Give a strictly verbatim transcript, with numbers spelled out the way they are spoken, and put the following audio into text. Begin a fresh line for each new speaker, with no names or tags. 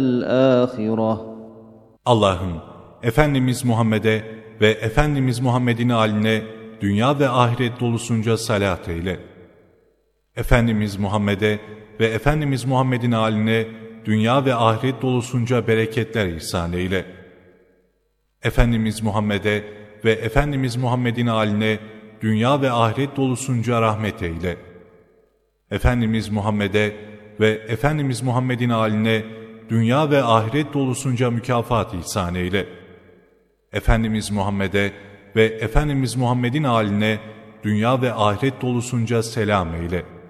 الآخرة.
Allah'ım, Efendimiz Muhammed'e ve Efendimiz Muhammed'in âline dünya ve ahiret dolusunca salat eyle. Efendimiz Muhammed'e ve Efendimiz Muhammed'in âline dünya ve ahiret dolusunca bereketler ihsan eyle. Efendimiz Muhammed'e ve Efendimiz Muhammed'in âline dünya ve ahiret dolusunca rahmet eyle. Efendimiz Muhammed'e ve Efendimiz Muhammed'in âline dünya ve ahiret dolusunca mükafat ihsan eyle. Efendimiz Muhammed'e ve Efendimiz Muhammed'in âline dünya ve ahiret dolusunca selam eyle.